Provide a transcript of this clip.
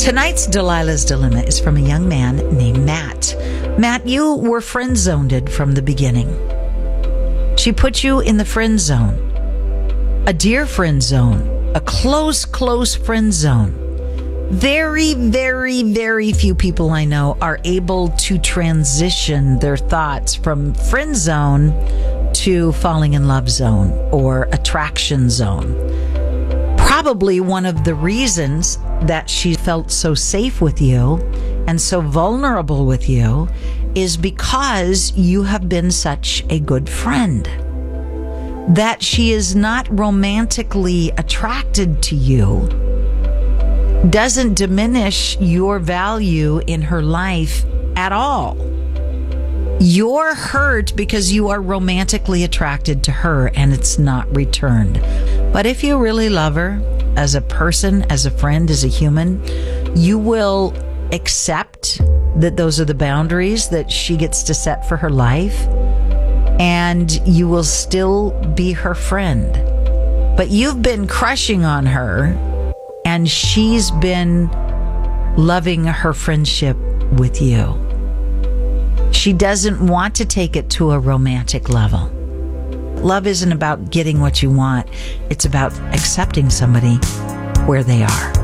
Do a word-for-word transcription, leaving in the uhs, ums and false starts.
Tonight's Delilah's Dilemma is from a young man named Matt. Matt, you were friend-zoned from the beginning. She put you in the friend zone, a dear friend zone, a close, close friend zone. Very, very, very few people I know are able to transition their thoughts from friend zone to falling in love zone or attraction zone. Probably one of the reasons that she felt so safe with you and so vulnerable with you is because you have been such a good friend. That she is not romantically attracted to you doesn't diminish your value in her life at all. You're hurt because you are romantically attracted to her and it's not returned. But if you really love her as a person, as a friend, as a human, you will accept that those are the boundaries that she gets to set for her life, and you will still be her friend. But you've been crushing on her, and she's been loving her friendship with you. She doesn't want to take it to a romantic level. Love isn't about getting what you want. It's about accepting somebody where they are.